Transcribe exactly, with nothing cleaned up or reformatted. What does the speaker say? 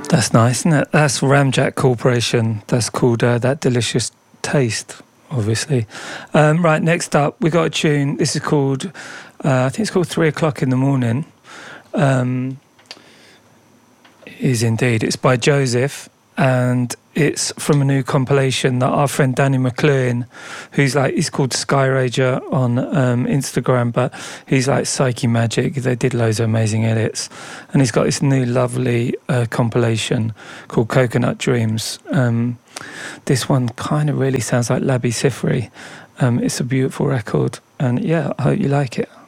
That's nice, isn't it? That's Ramjack Corporation. That's called uh, That Delicious Taste, obviously. Um, right, next up, we got a tune. This is called, uh, I think it's called Three O'Clock in the Morning. Um, it is indeed. It's by Joseph, and it's from a new compilation that our friend Danny McLuhan, who's like, he's called Sky Rager on um, Instagram, but he's like Psyche Magic. They did loads of amazing edits. And he's got this new lovely uh, compilation called Coconut Dreams. Um, this one kind of really sounds like Labi Siffre. Um, it's a beautiful record. And yeah, I hope you like it.